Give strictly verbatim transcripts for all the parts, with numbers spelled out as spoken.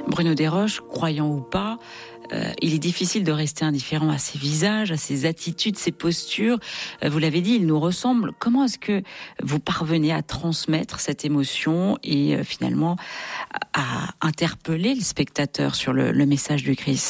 Bruno Desroches, croyant ou pas, euh, il est difficile de rester indifférent à ses visages, à ses attitudes, ses postures. Euh, vous l'avez dit, il nous ressemble. Comment est-ce que vous parvenez à transmettre cette émotion et euh, finalement à interpeller le spectateur sur le, le message du Christ ?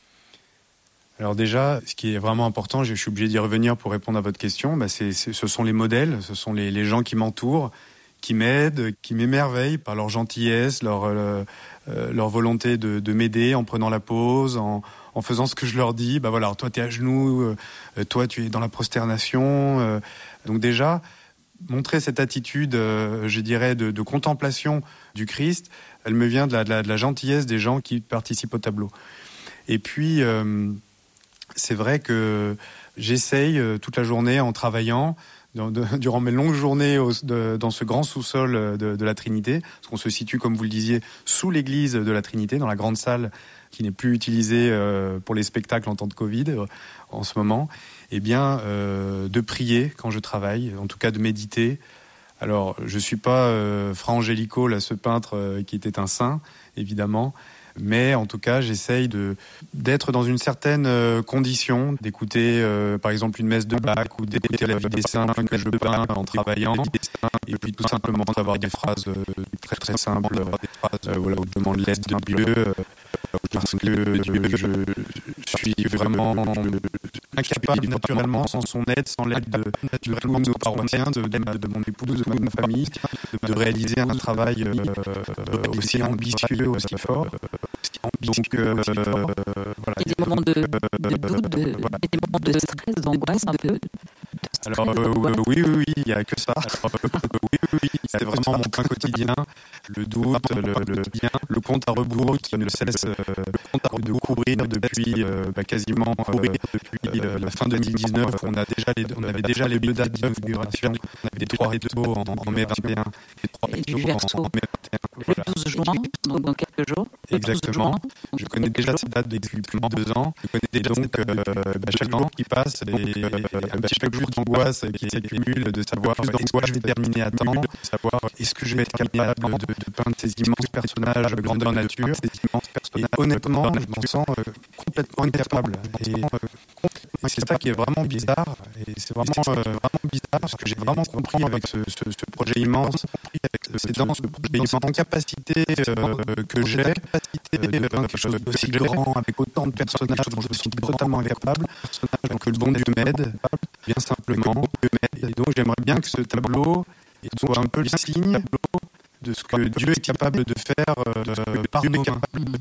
Alors déjà, ce qui est vraiment important, je suis obligé d'y revenir pour répondre à votre question, bah c'est, c'est, ce sont les modèles, ce sont les, les gens qui m'entourent, qui m'aident, qui m'émerveillent par leur gentillesse, leur, euh, leur volonté de, de m'aider en prenant la pause, en, en faisant ce que je leur dis. Bah voilà, alors toi tu es à genoux, euh, toi tu es dans la prosternation. Euh, donc déjà, montrer cette attitude, euh, je dirais, de, de contemplation du Christ, elle me vient de la, de la, de la gentillesse des gens qui participent au tableau. Et puis... Euh, c'est vrai que j'essaye euh, toute la journée en travaillant, dans, de, durant mes longues journées au, de, dans ce grand sous-sol de, de la Trinité, parce qu'on se situe, comme vous le disiez, sous l'église de la Trinité, dans la grande salle qui n'est plus utilisée euh, pour les spectacles en temps de Covid euh, en ce moment, eh bien, euh, de prier quand je travaille, en tout cas de méditer. Alors, je ne suis pas euh, Fra Angelico, là, ce peintre euh, qui était un saint, évidemment, mais en tout cas, j'essaye de, d'être dans une certaine euh, condition, d'écouter euh, par exemple une messe de Bach ou d'écouter la vie des saints que je peins en travaillant, et puis tout simplement d'avoir des phrases euh, très très simples, euh, voilà, où je demande l'aide de Dieu, euh, parce que Dieu, je suis vraiment incapable naturellement, sans son aide, sans l'aide de, de tous nos paroissiens, de, de, de mon épouse, de ma famille, de réaliser un travail euh, aussi ambitieux, aussi fort. Donc, euh, voilà. Il y a des moments de, de doute, de, voilà. Des moments de stress, d'angoisse un peu. Alors euh, oui, oui, oui, il n'y a que ça. Alors, euh, oui, oui, oui, c'est vraiment mon pain quotidien. Le doute, le, le, le compte à rebours qui ne cesse euh, de courir depuis euh, bah, quasiment euh, depuis euh, la fin deux mille dix-neuf. On a déjà les, on avait déjà les deux dates d'inauguration. On avait des trois Recto en, en mai vingt et un et trois Recto en, en mai vingt et un. Voilà. Le douze juin, donc dans quelques jours. Exactement. Je connais déjà ces dates depuis plus de deux ans. Je connais déjà donc euh, bah, chaque jour qui passe et, et bah, chaque jour d'angoisse qui s'accumule, de savoir est-ce que je vais terminer à temps, de savoir est-ce que je vais être capable de, de, de peindre ces immenses personnages de grandeur nature. Et honnêtement, je m'en sens euh, complètement incapable. Et, et c'est ça qui est vraiment bizarre. Et c'est vraiment, euh, vraiment bizarre parce que j'ai vraiment compris avec ce, ce, ce projet immense, c'est dans ce projet immense en capacité euh, que j'ai de peindre quelque chose d'aussi grand avec autant de personnages dont je me suis totalement incapable, que le bon Dieu m'aide, bien simplement. Et donc j'aimerais bien que ce tableau soit un peu le signe de ce que Dieu est capable de faire euh, par nos mains,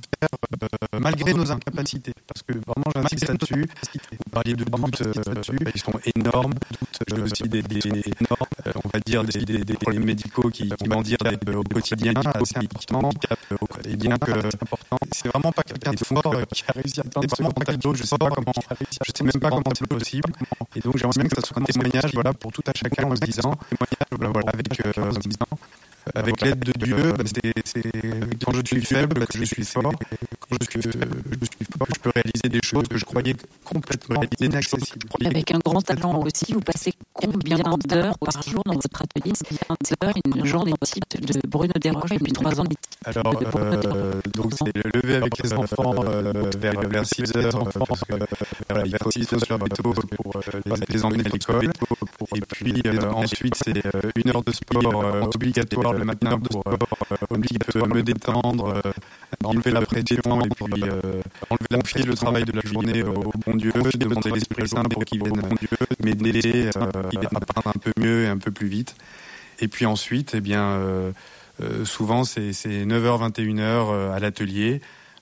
euh, malgré nos incapacités. Parce que vraiment j'insiste là-dessus. Vous parliez de doutes euh, là-dessus, ils sont énormes. J'ai aussi des, des énormes, euh, on va dire des, des, des problèmes médicaux qui, qui m'handicapent au quotidien, assez impliquement. Et bien que c'est vraiment pas quelqu'un de fort qui a réussi à peindre ce tableau. Je sais pas comment, je sais même pas comment c'est possible. Et donc j'aimerais bien que ça soit un témoignage, voilà, pour tout à chacun en se disant, voilà, avec euh, en se disant. Avec l'aide de Dieu, bah, c'est, c'est quand je suis faible, bah, que je suis fort. Quand je suis, euh, je suis fort, je peux réaliser des choses que je croyais complètement inaccessibles. Avec un grand talent aussi, vous passez combien d'heures par jour dans votre atelier? C'est heures, une journée type de Bruno Desroches depuis trois ans. Alors, euh, donc c'est le lever avec les enfants euh, vers, vers six heures, parce que voilà, il faut aussi se lever tôt pour euh, les, les emmener à l'école. Et puis euh, ensuite, c'est euh, une heure de sport euh, obligatoire le matin pour euh, un petit peu me détendre, euh, enlever la pression et puis euh, enlever confier le travail de la journée au, au bon Dieu, demander l'Esprit Saint pour qu'il vienne m'aider euh, à peindre un peu mieux et un peu plus vite. Et puis ensuite, eh bien, euh, euh, souvent c'est, c'est neuf heures vingt et une heures euh, à l'atelier.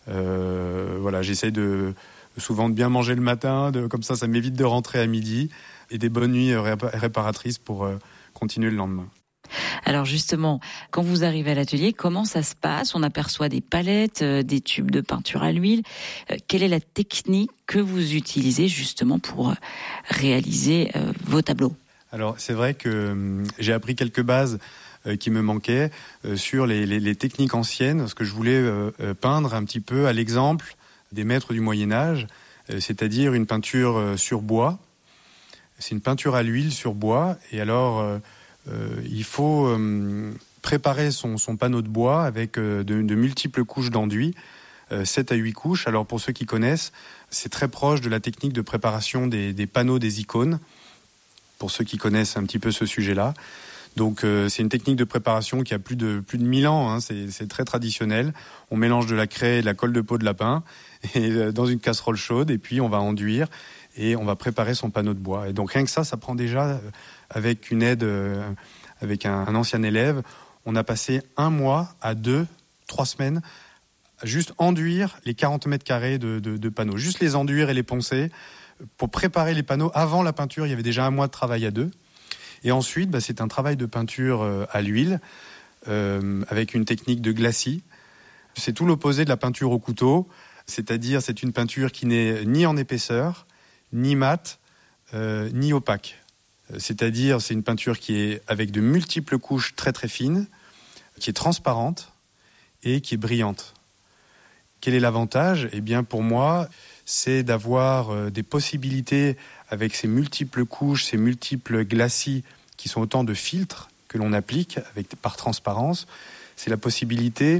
Euh, voilà, j'essaie de souvent de bien manger le matin, de, comme ça, ça m'évite de rentrer à midi, et des bonnes nuits réparatrices pour euh, continuer le lendemain. Alors justement, quand vous arrivez à l'atelier, comment ça se passe? On aperçoit des palettes, euh, des tubes de peinture à l'huile. Euh, quelle est la technique que vous utilisez justement pour euh, réaliser euh, vos tableaux? Alors c'est vrai que euh, j'ai appris quelques bases euh, qui me manquaient euh, sur les, les, les techniques anciennes, parce que je voulais euh, euh, peindre un petit peu à l'exemple des maîtres du Moyen-Âge, euh, c'est-à-dire une peinture euh, sur bois. C'est une peinture à l'huile sur bois, et alors... Euh, Euh, il faut euh, préparer son, son panneau de bois avec de, de multiples couches d'enduit, euh, sept à huit couches. Alors pour ceux qui connaissent, c'est très proche de la technique de préparation des, des panneaux des icônes, pour ceux qui connaissent un petit peu ce sujet-là. Donc euh, c'est une technique de préparation qui a plus de plus de mille ans, hein, c'est, c'est très traditionnel. On mélange de la craie et de la colle de peau de lapin et, euh, dans une casserole chaude, et puis on va enduire et on va préparer son panneau de bois. Et donc rien que ça, ça prend déjà, euh, avec une aide, euh, avec un, un ancien élève, on a passé un mois à deux, trois semaines, à juste enduire les quarante mètres carrés de, de, de panneaux. Juste les enduire et les poncer. Pour préparer les panneaux, avant la peinture, il y avait déjà un mois de travail à deux. Et ensuite, bah, c'est un travail de peinture euh, à l'huile, euh, avec une technique de glacis. C'est tout l'opposé de la peinture au couteau, c'est-à-dire c'est une peinture qui n'est ni en épaisseur, ni mate, euh, ni opaque. C'est-à-dire c'est une peinture qui est avec de multiples couches très très fines, qui est transparente et qui est brillante. Quel est l'avantage ? Eh bien pour moi, c'est d'avoir euh, des possibilités avec ces multiples couches, ces multiples glacis qui sont autant de filtres que l'on applique avec, par transparence. C'est la possibilité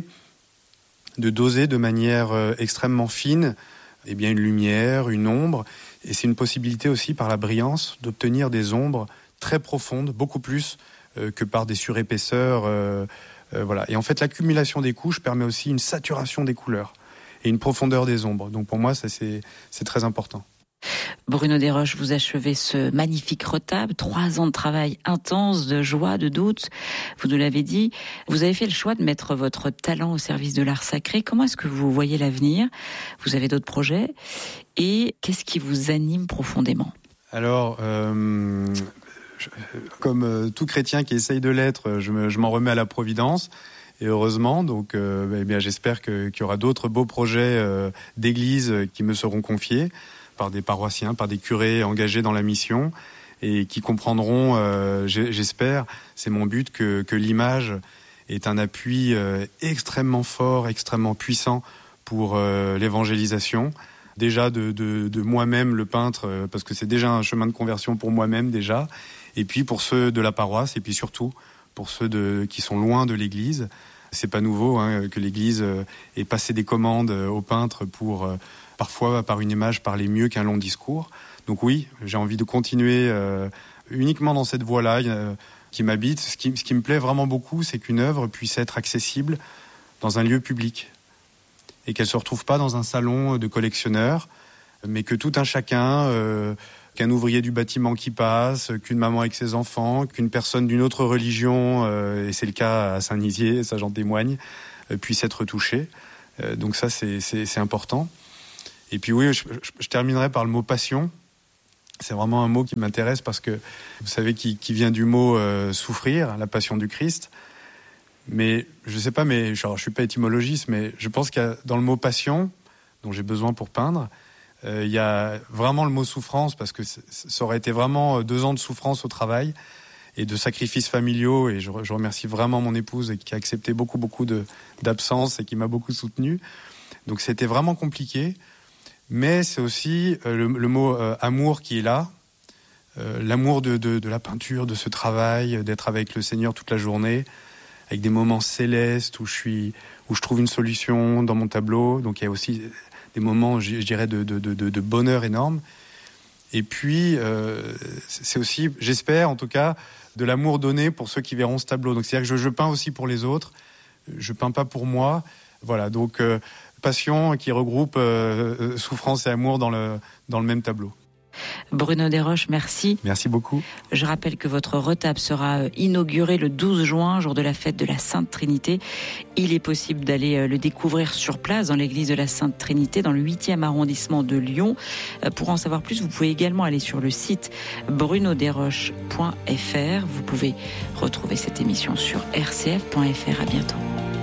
de doser de manière euh, extrêmement fine eh bien, une lumière, une ombre. Et c'est une possibilité aussi par la brillance d'obtenir des ombres très profondes, beaucoup plus euh, que par des surépaisseurs. Euh, euh, voilà. Et en fait, l'accumulation des couches permet aussi une saturation des couleurs et une profondeur des ombres. Donc pour moi, ça, c'est, c'est très important. Bruno Desroches, vous achevez ce magnifique retable, trois ans de travail intense, de joie, de doute, vous nous l'avez dit. Vous avez fait le choix de mettre votre talent au service de l'art sacré. Comment est-ce que vous voyez l'avenir ? Vous avez d'autres projets ? Et qu'est-ce qui vous anime profondément ? Alors, euh, je, comme euh, tout chrétien qui essaye de l'être, je, me, je m'en remets à la Providence. Et heureusement, donc, euh, eh bien, j'espère que, qu'il y aura d'autres beaux projets euh, d'église qui me seront confiés par des paroissiens, par des curés engagés dans la mission et qui comprendront, euh, j'espère, c'est mon but, que, que l'image est un appui euh, extrêmement fort, extrêmement puissant pour euh, l'évangélisation. Déjà de, de, de moi-même, le peintre, euh, parce que c'est déjà un chemin de conversion pour moi-même déjà, et puis pour ceux de la paroisse, et puis surtout pour ceux de, qui sont loin de l'Église. C'est pas nouveau hein, que l'Église euh, ait passé des commandes euh, aux peintres pour... Euh, parfois par une image parler mieux qu'un long discours. Donc oui, j'ai envie de continuer euh, uniquement dans cette voie-là euh, qui m'habite. Ce qui, ce qui me plaît vraiment beaucoup, c'est qu'une œuvre puisse être accessible dans un lieu public et qu'elle ne se retrouve pas dans un salon de collectionneurs, mais que tout un chacun, euh, qu'un ouvrier du bâtiment qui passe, qu'une maman avec ses enfants, qu'une personne d'une autre religion, euh, et c'est le cas à Saint-Nizier, ça j'en témoigne, euh, puisse être touché. Euh, donc ça, c'est, c'est, c'est important. Et puis oui, je, je, je terminerai par le mot passion. C'est vraiment un mot qui m'intéresse parce que, vous savez, qui, qui vient du mot euh, souffrir, la passion du Christ. Mais je ne sais pas, mais je ne suis pas étymologiste, mais je pense qu'il y a dans le mot passion, dont j'ai besoin pour peindre, euh, il y a vraiment le mot souffrance, parce que ça aurait été vraiment deux ans de souffrance au travail et de sacrifices familiaux. Et je, je remercie vraiment mon épouse qui a accepté beaucoup, beaucoup de, d'absence et qui m'a beaucoup soutenu. Donc c'était vraiment compliqué. Mais c'est aussi euh, le, le mot euh, amour qui est là, euh, l'amour de, de, de la peinture, de ce travail, d'être avec le Seigneur toute la journée, avec des moments célestes où je suis, où je trouve une solution dans mon tableau. Donc il y a aussi des moments, je, je dirais, de, de, de, de bonheur énorme. Et puis euh, c'est aussi, j'espère en tout cas, de l'amour donné pour ceux qui verront ce tableau. Donc c'est-à-dire que je, je peins aussi pour les autres, je peins pas pour moi. Voilà, donc euh, passion qui regroupe euh, souffrance et amour dans le, dans le même tableau. Bruno Desroches, merci. Merci beaucoup. Je rappelle que votre retable sera inauguré le douze juin, jour de la fête de la Sainte Trinité. Il est possible d'aller le découvrir sur place dans l'église de la Sainte Trinité, dans le huitième arrondissement de Lyon. Pour en savoir plus, vous pouvez également aller sur le site bruno desroches point f r. Vous pouvez retrouver cette émission sur r c f point f r. À bientôt.